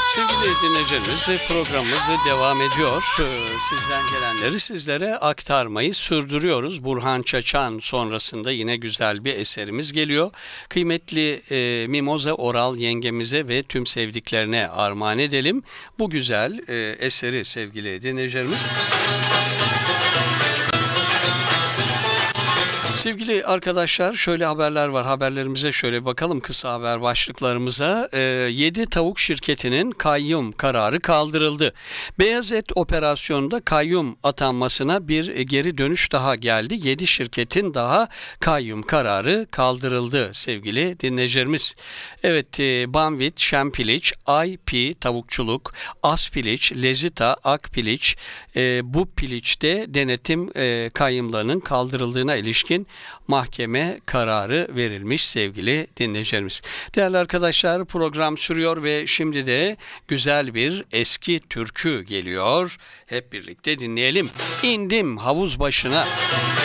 Sevgili dinleyicilerimiz, programımız devam ediyor. Sizden gelenleri sizlere aktarmayı sürdürüyoruz. Burhan Çaçan sonrasında yine güzel bir eserimiz geliyor. Kıymetli Mimoza Oral yengemize ve tüm sevdiklerine armağan edelim bu güzel eseri sevgili dinleyicilerimiz. Sevgili arkadaşlar, şöyle haberler var. Haberlerimize şöyle bakalım, kısa haber başlıklarımıza. 7 tavuk şirketinin kayyum kararı kaldırıldı. Beyaz et operasyonunda kayyum atanmasına bir geri dönüş daha geldi. 7 şirketin daha kayyum kararı kaldırıldı sevgili dinleyicilerimiz. Evet, Banvit, Şempiliç, IP Tavukçuluk, Aspiliç, Lezita, Akpiliç, bu piliçte denetim kayyumlarının kaldırıldığına ilişkin mahkeme kararı verilmiş sevgili dinleyicilerimiz. Değerli arkadaşlar, program sürüyor ve şimdi de güzel bir eski türkü geliyor. Hep birlikte dinleyelim. İndim havuz başına.